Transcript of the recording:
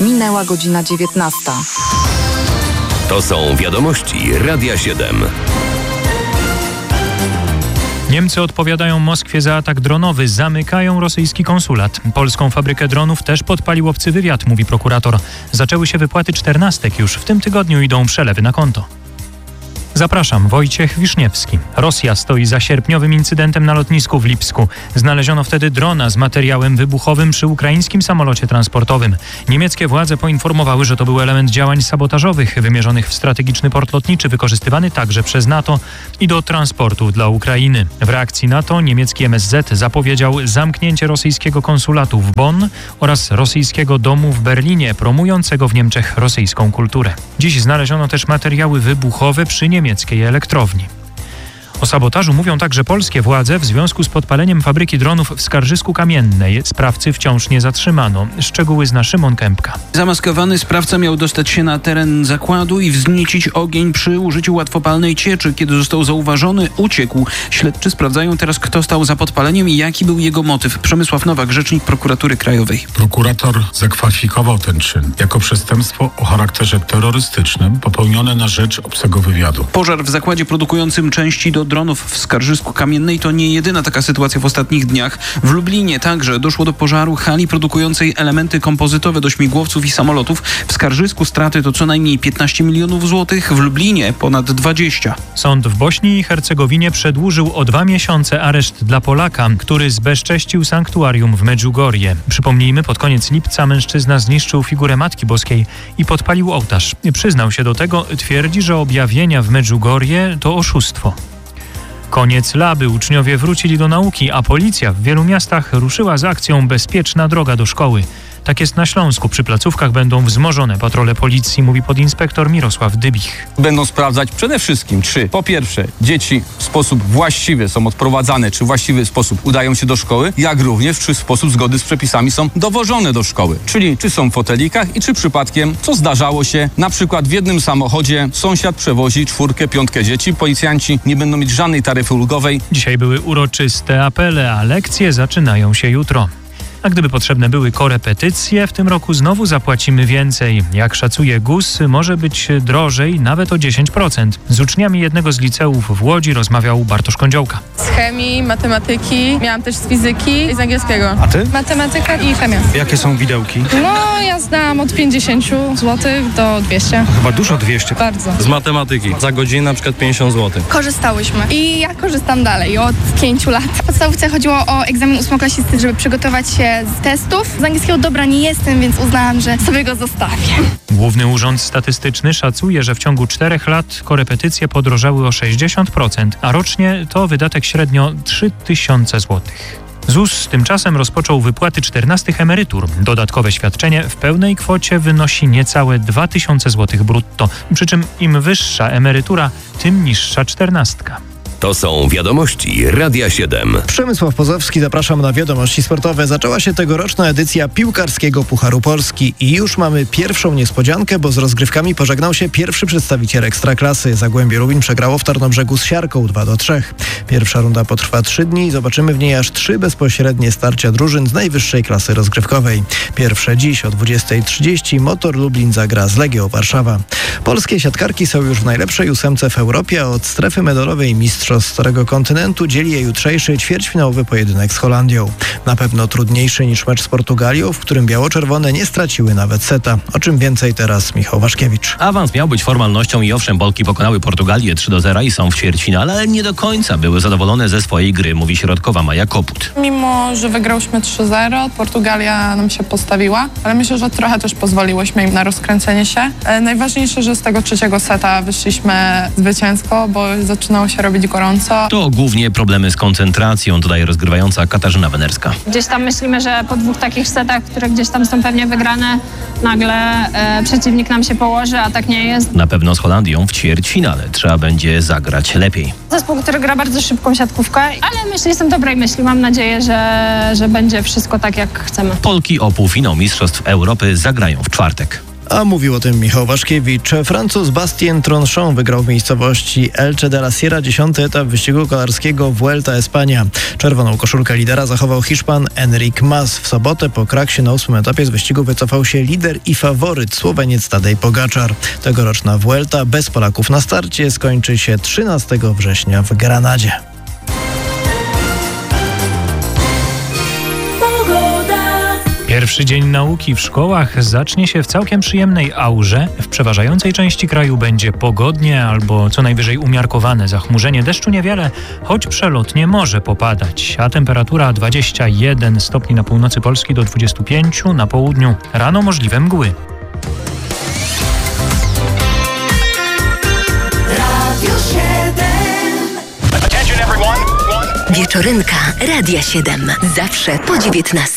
Minęła godzina 19. To są wiadomości Radia 7. Niemcy odpowiadają Moskwie za atak dronowy, zamykają rosyjski konsulat. Polską fabrykę dronów też podpalił obcy wywiad, mówi prokurator. Zaczęły się wypłaty 14. Już w tym tygodniu idą przelewy na konto. Zapraszam, Wojciech Wiszniewski. Rosja stoi za sierpniowym incydentem na lotnisku w Lipsku. Znaleziono wtedy drona z materiałem wybuchowym przy ukraińskim samolocie transportowym. Niemieckie władze poinformowały, że to był element działań sabotażowych wymierzonych w strategiczny port lotniczy, wykorzystywany także przez NATO i do transportów dla Ukrainy. W reakcji na to niemiecki MSZ zapowiedział zamknięcie rosyjskiego konsulatu w Bonn oraz rosyjskiego domu w Berlinie, promującego w Niemczech rosyjską kulturę. Dziś znaleziono też materiały wybuchowe przy niemieckiej elektrowni. O sabotażu mówią także polskie władze w związku z podpaleniem fabryki dronów w Skarżysku-Kamiennej. Sprawcy wciąż nie zatrzymano. Szczegóły zna Szymon Kępka. Zamaskowany sprawca miał dostać się na teren zakładu i wzniecić ogień przy użyciu łatwopalnej cieczy. Kiedy został zauważony, uciekł. Śledczy sprawdzają teraz, kto stał za podpaleniem i jaki był jego motyw. Przemysław Nowak, rzecznik Prokuratury Krajowej. Prokurator zakwalifikował ten czyn jako przestępstwo o charakterze terrorystycznym popełnione na rzecz obcego wywiadu. Pożar w zakładzie produkującym części do dronów w Skarżysku-Kamiennej to nie jedyna taka sytuacja w ostatnich dniach. W Lublinie także doszło do pożaru hali produkującej elementy kompozytowe do śmigłowców i samolotów. W Skarżysku straty to co najmniej 15 milionów złotych, w Lublinie ponad 20. Sąd w Bośni i Hercegowinie przedłużył o 2 miesiące areszt dla Polaka, który zbezcześcił sanktuarium w Medjugorje. Przypomnijmy, pod koniec lipca mężczyzna zniszczył figurę Matki Boskiej i podpalił ołtarz. Przyznał się do tego, twierdzi, że objawienia w Medjugorje to oszustwo. Koniec laby, uczniowie wrócili do nauki, a policja w wielu miastach ruszyła z akcją Bezpieczna droga do szkoły. Tak jest na Śląsku. Przy placówkach będą wzmożone patrole policji, mówi podinspektor Mirosław Dybich. Będą sprawdzać przede wszystkim, czy po pierwsze dzieci w sposób właściwy są odprowadzane, czy w właściwy sposób udają się do szkoły, jak również czy w sposób zgodny z przepisami są dowożone do szkoły. Czyli czy są w fotelikach i czy przypadkiem, co zdarzało się, na przykład w jednym samochodzie sąsiad przewozi 4, 5 dzieci, policjanci nie będą mieć żadnej taryfy ulgowej. Dzisiaj były uroczyste apele, a lekcje zaczynają się jutro. A gdyby potrzebne były korepetycje, w tym roku znowu zapłacimy więcej. Jak szacuje GUS, może być drożej nawet o 10%. Z uczniami jednego z liceów w Łodzi rozmawiał Bartosz Kądziołka. Z chemii, matematyki, miałam też z fizyki i z angielskiego. A ty? Matematyka i chemia. Jakie są widełki? No, ja znałam od 50 zł do 200. Chyba dużo 200. Bardzo. Z matematyki za godzinę na przykład 50 zł. Korzystałyśmy i ja korzystam dalej od 5 lat. W podstawówce chodziło o egzamin ósmoklasisty, żeby przygotować się z testów. Z angielskiego dobra nie jestem, więc uznałam, że sobie go zostawię. Główny Urząd Statystyczny szacuje, że w ciągu 4 lat korepetycje podrożały o 60%, a rocznie to wydatek średnio 3000 zł. ZUS tymczasem rozpoczął wypłaty 14 emerytur. Dodatkowe świadczenie w pełnej kwocie wynosi niecałe 2000 zł brutto. Przy czym im wyższa emerytura, tym niższa 14. To są wiadomości Radia 7. Przemysław Pozowski, zapraszam na wiadomości sportowe. Zaczęła się tegoroczna edycja piłkarskiego Pucharu Polski i już mamy pierwszą niespodziankę, bo z rozgrywkami pożegnał się pierwszy przedstawiciel Ekstraklasy. Zagłębie Lubin przegrało w Tarnobrzegu z Siarką 2-3. Pierwsza runda potrwa 3 dni i zobaczymy w niej aż 3 bezpośrednie starcia drużyn z najwyższej klasy rozgrywkowej. Pierwsze dziś o 20:30 Motor Lublin zagra z Legią Warszawa. Polskie siatkarki są już w najlepszej 8 w Europie, a od strefy medalowej mistrzostw Starego Kontynentu dzieli je jutrzejszy ćwierćfinałowy pojedynek z Holandią. Na pewno trudniejszy niż mecz z Portugalią, w którym biało-czerwone nie straciły nawet seta. O czym więcej teraz Michał Waszkiewicz. Awans miał być formalnością i owszem, Polki pokonały Portugalię 3-0 i są w ćwierćfinale, ale nie do końca były zadowolone ze swojej gry, mówi środkowa Maja Koput. Mimo, że wygrałyśmy 3-0, Portugalia nam się postawiła, ale myślę, że trochę też pozwoliłyśmy im na rozkręcenie się. Najważniejsze, że z tego 3. seta wyszliśmy zwycięsko, bo zaczynało się robić gorąco. To głównie problemy z koncentracją, dodaje rozgrywająca Katarzyna Wenerska. Gdzieś tam myślimy, że po 2 takich setach, które gdzieś tam są pewnie wygrane, nagle przeciwnik nam się położy, a tak nie jest. Na pewno z Holandią w ćwierćfinale trzeba będzie zagrać lepiej. Zespół, który gra bardzo szybką siatkówkę, ale jestem dobrej myśli. Mam nadzieję, że będzie wszystko tak, jak chcemy. Polki o półfinał Mistrzostw Europy zagrają w czwartek. A mówił o tym Michał Waszkiewicz. Francuz Bastien Tronchon wygrał w miejscowości Elche de la Sierra 10. etap wyścigu kolarskiego Vuelta Espania. Czerwoną koszulkę lidera zachował Hiszpan Enric Mas. W sobotę po kraksie na 8. etapie z wyścigu wycofał się lider i faworyt Słoweniec Tadej Pogaczar. Tegoroczna Vuelta bez Polaków na starcie skończy się 13 września w Granadzie. Pierwszy dzień nauki w szkołach zacznie się w całkiem przyjemnej aurze. W przeważającej części kraju będzie pogodnie albo co najwyżej umiarkowane zachmurzenie. Deszczu niewiele, choć przelotnie może popadać. A temperatura 21 stopni na północy Polski do 25 na południu. Rano możliwe mgły. Wieczorynka Radia 7. Zawsze po 19.